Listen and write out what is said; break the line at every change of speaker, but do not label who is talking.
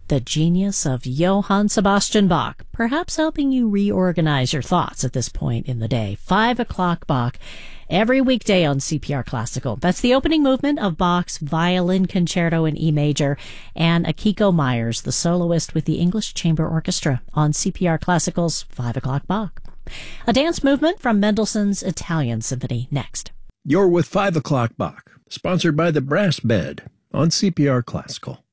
The genius of Johann Sebastian Bach, perhaps helping you reorganize your thoughts at this point in the day. 5 o'clock Bach, every weekday on CPR Classical. That's the opening movement of Bach's Violin Concerto in E major, and Akiko Myers, the soloist with the English Chamber Orchestra, on CPR Classical's 5 o'clock Bach. A dance movement from Mendelssohn's Italian Symphony next.
You're with 5 o'clock Bach, sponsored by the Brass Bed on CPR Classical.